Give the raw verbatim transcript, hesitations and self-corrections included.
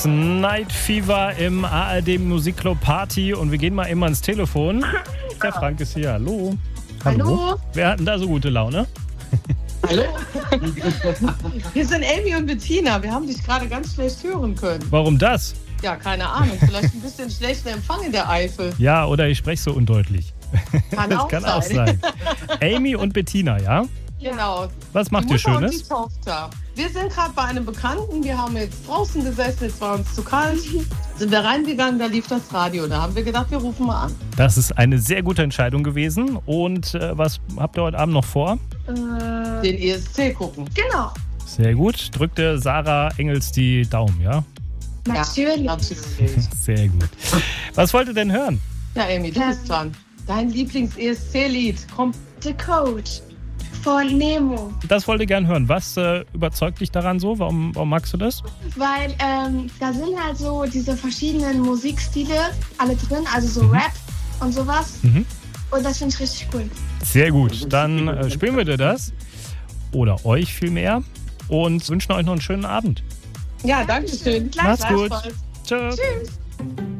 Night Fever im A R D Musikclub Party und wir gehen mal eben ans Telefon. Der Frank ist hier. Hallo. Hallo. Wer hat denn da so gute Laune? Hallo. Wir sind Amy und Bettina. Wir haben dich gerade ganz schlecht hören können. Warum das? Ja, keine Ahnung. Vielleicht ein bisschen schlechter Empfang in der Eifel. Ja, oder ich spreche so undeutlich. Kann das auch kann sein. auch sein. Amy und Bettina, ja? Genau. Was macht die ihr Mutter Schönes? Und die Tochter. Wir sind gerade bei einem Bekannten. Wir haben jetzt draußen gesessen. Es war uns zu kalt. Sind wir reingegangen, da lief das Radio. Da haben wir gedacht, wir rufen mal an. Das ist eine sehr gute Entscheidung gewesen. Und äh, was habt ihr heute Abend noch vor? Äh, Den E S C gucken. Genau. Sehr gut. Drückte Sarah Engels die Daumen, ja? Natürlich. Ja, natürlich. Sehr gut. Was wollt ihr denn hören? Ja, Amy, du bist dran. Dein Lieblings-E S C-Lied kommt. The Coach von Nemo. Das wollt ihr gern hören. Was äh, überzeugt dich daran so? Warum, warum magst du das? Weil ähm, da sind halt so diese verschiedenen Musikstile alle drin, also so Mhm. Rap und sowas. Mhm. Und das finde ich richtig cool. Sehr gut. Dann äh, spielen wir dir das. Oder euch vielmehr. Und wünschen euch noch einen schönen Abend. Ja, danke schön. Macht's gut. Gleichfalls. Tschüss. Tschüss.